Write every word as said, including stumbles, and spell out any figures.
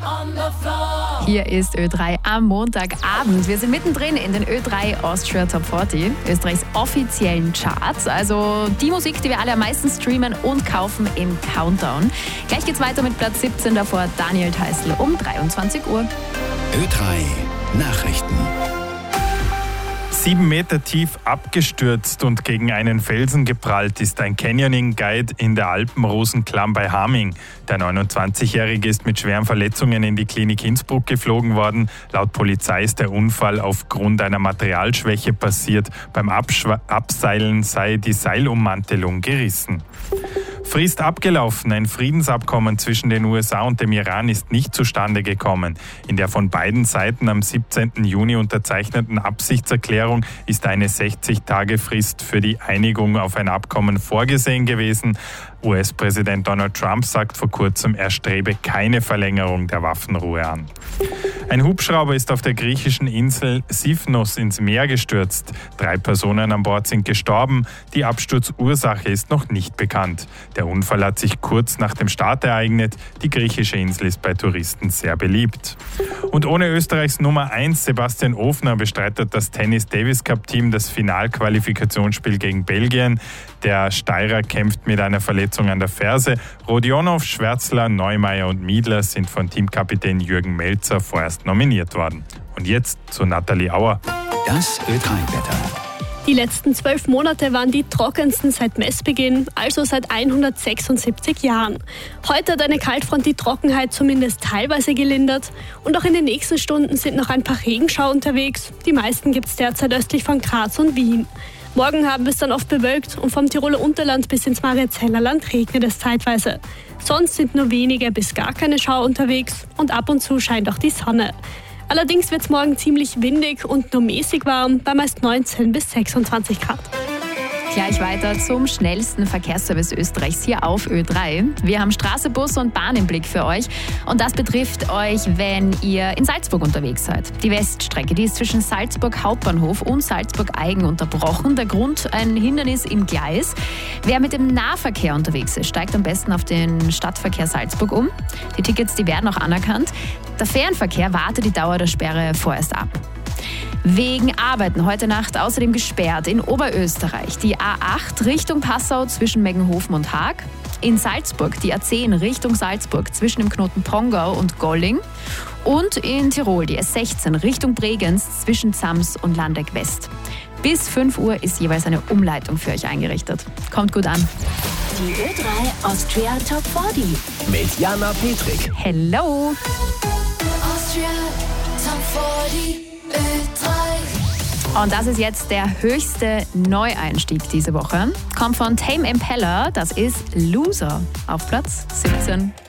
Hier ist Ö drei am Montagabend. Wir sind mittendrin in den Ö drei Austria Top vierzig, Österreichs offiziellen Charts. Also die Musik, die wir alle am meisten streamen und kaufen im Countdown. Gleich geht's weiter mit Platz siebzehn, davor Daniel Theißl um dreiundzwanzig Uhr. Ö drei Nachrichten. Sieben Meter tief abgestürzt und gegen einen Felsen geprallt ist ein Canyoning-Guide in der Alpenrosenklamm bei Haming. Der neunundzwanzigjährige ist mit schweren Verletzungen in die Klinik Innsbruck geflogen worden. Laut Polizei ist der Unfall aufgrund einer Materialschwäche passiert. Beim Abschw- Abseilen sei die Seilummantelung gerissen. Frist abgelaufen. Ein Friedensabkommen zwischen den U S A und dem Iran ist nicht zustande gekommen. In der von beiden Seiten am siebzehnten Juni unterzeichneten Absichtserklärung ist eine sechzig-Tage-Frist für die Einigung auf ein Abkommen vorgesehen gewesen. U S-Präsident Donald Trump sagt vor kurzem, er strebe keine Verlängerung der Waffenruhe an. Ein Hubschrauber ist auf der griechischen Insel Sifnos ins Meer gestürzt. Drei Personen an Bord sind gestorben. Die Absturzursache ist noch nicht bekannt. Der Unfall hat sich kurz nach dem Start ereignet. Die griechische Insel ist bei Touristen sehr beliebt. Und ohne Österreichs Nummer eins Sebastian Ofner bestreitet das Tennis-Davis-Cup-Team das Finalqualifikationsspiel gegen Belgien. Der Steirer kämpft mit einer Verletzung an der Ferse. Rodionov, Schwärzler, Neumeier und Miedler sind von Teamkapitän Jürgen Melzer vorerst nominiert worden. Und jetzt zu Nathalie Auer. Das Ö drei Wetter. Die letzten zwölf Monate waren die trockensten seit Messbeginn, also seit hundertsechsundsiebzig Jahren. Heute hat eine Kaltfront die Trockenheit zumindest teilweise gelindert und auch in den nächsten Stunden sind noch ein paar Regenschauer unterwegs. Die meisten gibt es derzeit östlich von Graz und Wien. Morgen haben wir es dann oft bewölkt und vom Tiroler Unterland bis ins Mariazellerland regnet es zeitweise. Sonst sind nur wenige bis gar keine Schauer unterwegs und ab und zu scheint auch die Sonne. Allerdings wird es morgen ziemlich windig und nur mäßig warm, bei meist neunzehn bis sechsundzwanzig Grad. Gleich weiter zum schnellsten Verkehrsservice Österreichs hier auf Ö drei. Wir haben Straße, Bus und Bahn im Blick für euch. Und das betrifft euch, wenn ihr in Salzburg unterwegs seid. Die Weststrecke, die ist zwischen Salzburg Hauptbahnhof und Salzburg Aigen unterbrochen. Der Grund, ein Hindernis im Gleis. Wer mit dem Nahverkehr unterwegs ist, steigt am besten auf den Stadtverkehr Salzburg um. Die Tickets, die werden auch anerkannt. Der Fährenverkehr wartet die Dauer der Sperre vorerst ab. Wegen Arbeiten heute Nacht außerdem gesperrt in Oberösterreich die A acht Richtung Passau zwischen Meggenhofen und Haag, in Salzburg die A zehn Richtung Salzburg zwischen dem Knoten Pongau und Golling und in Tirol die S sechzehn Richtung Bregenz zwischen Zams und Landeck West. Bis fünf Uhr ist jeweils eine Umleitung für euch eingerichtet. Kommt gut an. Die Ö drei Austria Top vierzig. Mit Jana Petrik. Hello! Austria Top vierzig. Ö drei. Und das ist jetzt der höchste Neueinstieg diese Woche. Kommt von Tame Impala, das ist Loser auf Platz siebzehn.